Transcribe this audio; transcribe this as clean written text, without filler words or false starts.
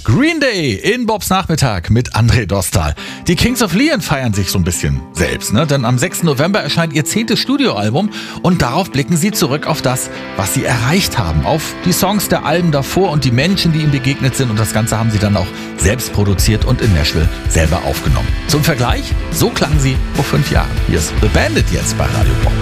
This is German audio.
Green Day in Bobs Nachmittag mit André Dostal. Die Kings of Leon feiern sich so ein bisschen selbst, ne? Denn am 6. November erscheint ihr 10. Studioalbum und darauf blicken sie zurück auf das, was sie erreicht haben. Auf die Songs der Alben davor und die Menschen, die ihnen begegnet sind. Und das Ganze haben sie dann auch selbst produziert und in Nashville selber aufgenommen. Zum Vergleich, so klangen sie vor 5 Jahren. Hier ist The Bandit jetzt bei Radio Bob.